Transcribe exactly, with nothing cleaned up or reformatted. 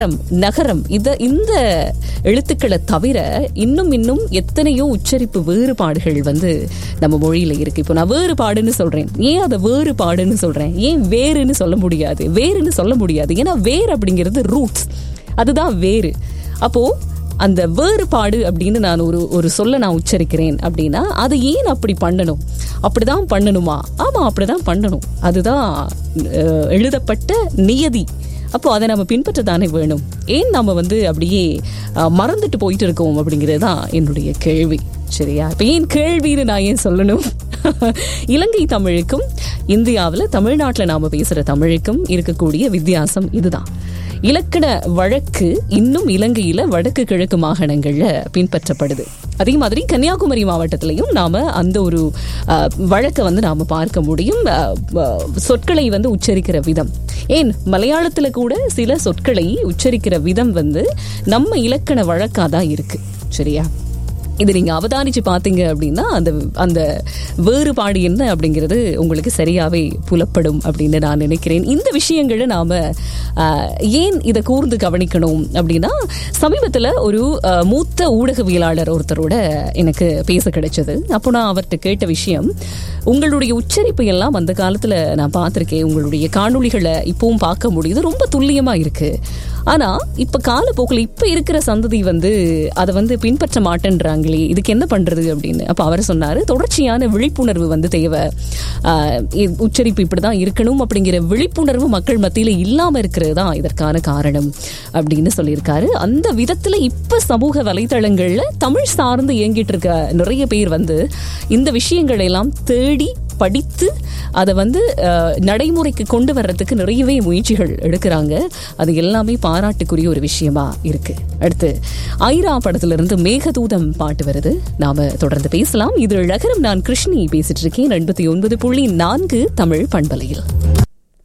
நகரம் இத இந்த எழுத்துக்களை தவிர இன்னும் இன்னும் எத்தனையோ உச்சரிப்பு வேறுபாடுகள் வந்து நம்ம மொழியில இருக்கு. இப்போ நான் வேறுபாடுன்னு சொல்றேன், ஏன் அதை வேறுபாடுன்னு சொல்றேன், ஏன் வேறுன்னு சொல்ல முடியாது, வேறுன்னு சொல்ல முடியாது, ஏன்னா வேறு அப்படிங்கிறது ரூட்ஸ், அதுதான் வேறு. அப்போ அந்த வேறுபாடு அப்படின்னு நான் ஒரு ஒரு சொல்ல நான் உச்சரிக்கிறேன் அப்படின்னா அது ஏன் அப்படி பண்ணணும், அப்படிதான் பண்ணணுமா? ஆமா, அப்படிதான் பண்ணணும், அதுதான் எழுதப்பட்ட நியதி. அப்போ அதை நம்ம பின்பற்ற தானே வேணும். ஏன் நம்ம வந்து அப்படியே மறந்துட்டு போயிட்டு இருக்கோம் அப்படிங்கிறது தான் என்னுடைய கேள்வி. சரியா? இப்போ ஏன் கேள்வின்னு நான் ஏன் சொல்லணும்? இலங்கை தமிழுக்கும் இந்தியாவில் தமிழ்நாட்டில் நாம பேசுற தமிழுக்கும் இருக்கக்கூடிய வித்தியாசம் இதுதான். இலக்கண வழக்கு இன்னும் இலங்கையில வடக்கு கிழக்கு மாகாணங்கள்ல பின்பற்றப்படுது. அதே மாதிரி கன்னியாகுமரி மாவட்டத்திலையும் நாம அந்த ஒரு வழக்கை வந்து நாம பார்க்க முடியும். சொற்களை வந்து உச்சரிக்கிற விதம், ஏன் மலையாளத்துல கூட சில சொற்களை உச்சரிக்கிற விதம் வந்து நம்ம இலக்கண வழக்காதான் இருக்கு. சரியா? இது நீங்க அவதானிச்சு பாத்தீங்க அப்படின்னா அந்த அந்த வேறுபாடு என்ன அப்படிங்கிறது உங்களுக்கு சரியாவே புலப்படும் அப்படின்னு நான் நினைக்கிறேன். இந்த விஷயங்களை நாம ஏன் இதை கூர்ந்து கவனிக்கணும் அப்படின்னா, சமீபத்துல ஒரு மூத்த ஊடகவியலாளர் ஒருத்தரோட எனக்கு பேச கிடைச்சது. அப்போ நான் அவர்கிட்ட கேட்ட விஷயம், உங்களுடைய உச்சரிப்பு எல்லாம் அந்த காலத்துல நான் பார்த்திருக்கேன், உங்களுடைய காணொளிகளை இப்பவும் பார்க்க முடியுது, ரொம்ப துல்லியமா இருக்கு. ஆனா இப்ப காலப்போக்கில் இப்ப இருக்கிற சந்ததி வந்து அதை வந்து பின்பற்ற மாட்டேன்றாங்களே, இதுக்கு என்ன பண்றது அப்படின்னு. அப்ப அவர் சொன்னாரு, தொடர்ச்சியான விழிப்புணர்வு வந்து தேவை, உச்சரிப்பு இப்படிதான் இருக்கணும் அப்படிங்கிற விழிப்புணர்வு மக்கள் மத்தியில இல்லாம இருக்கிறது தான் இதற்கான காரணம் அப்படின்னு சொல்லியிருக்காரு. அந்த விதத்துல இப்ப சமூக வலைதளங்கள்ல தமிழ் சார்ந்து இயங்கிட்டு இருக்க நிறைய பேர் வந்து இந்த விஷயங்களை எல்லாம் தேடி படித்து அதை வந்து நடைமுறைக்கு கொண்டு வர்றதுக்கு நிறையவே முயற்சிகள் எடுக்கிறாங்க. அது எல்லாமே பாராட்டுக்குரிய ஒரு விஷயமா இருக்கு. அடுத்து ஐரா படத்துல இருந்து மேகதூதம் பாட்டு வருது, நாம தொடர்ந்து பேசலாம். இது நகரம். நான் கிருஷ்ணி பேசிட்டு இருக்கேன். எண்பத்தி ஒன்பது புள்ளி நான்கு தமிழ் பண்பலையில்.